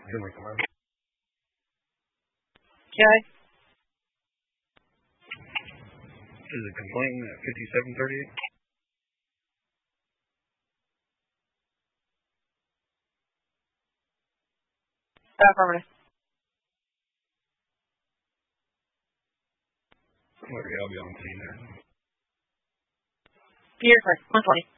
Okay. Is it complaint at 5738? Affirmative. Okay, I'll be on scene there. You're correct. 120.